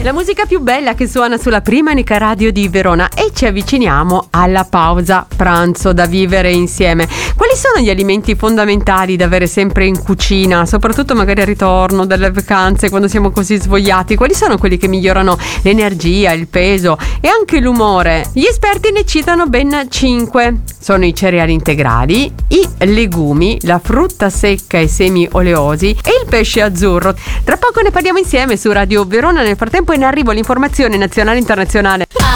La musica più bella che suona sulla prima unica radio di Verona, e ci avviciniamo alla pausa pranzo da vivere insieme. Quali sono gli alimenti fondamentali da avere sempre in cucina, soprattutto magari al ritorno dalle vacanze, quando siamo così svogliati? Quali sono quelli che migliorano l'energia, il peso e anche l'umore? Gli esperti ne citano ben 5. Sono i cereali integrali, i legumi, la frutta secca e semi oleosi e il pesce azzurro. Tra poco ne parliamo insieme su Radio Verona. Nel frattempo è in arrivo l'informazione nazionale e internazionale.